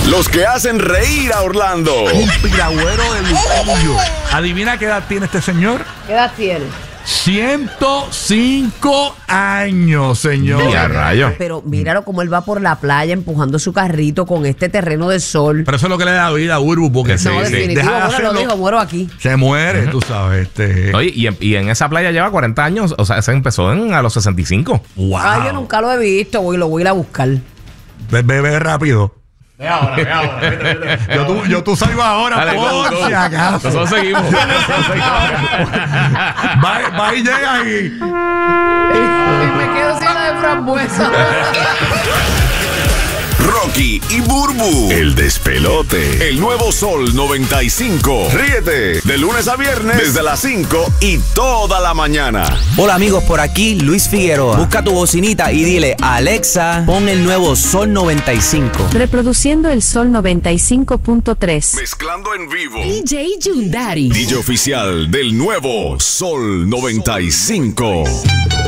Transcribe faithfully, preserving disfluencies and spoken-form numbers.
Los que hacen reír a Orlando. Un piragüero de Luquillo. Adivina qué edad tiene este señor. ¿Qué edad tiene? ciento cinco años, señor. Y a rayo. Pero míralo como él va por la playa empujando su carrito con este terreno de sol. Pero eso es lo que le da vida a Burbu, porque Sí, No, sí. definitivo, deja de bueno, lo hacerlo, dijo, muero aquí. se muere, tú sabes. Este. Oye, y en, y en esa playa lleva cuarenta años. O sea, se empezó en, a los sesenta y cinco. Wow. Ay, yo nunca lo he visto, voy, lo voy a ir a buscar. Ve, ve, ve rápido. Ve ahora, ve ahora. Vete, vete, vete. Yo tú, yo tú salgo ahora Dale, por tú, tú. si acaso. Nosotros seguimos. Nosotros seguimos. Va, va y llega y. Me quedo sin la de frambuesa. Rocky y Burbu. El despelote. El nuevo Sol noventa y cinco. Ríete de lunes a viernes desde las cinco y toda la mañana. Hola amigos, por aquí Luis Figueroa. Busca tu bocinita y dile a Alexa, pon el nuevo Sol noventa y cinco. Reproduciendo el Sol noventa y cinco punto tres. Mezclando en vivo. D J Yundari. D J oficial del nuevo Sol noventa y cinco.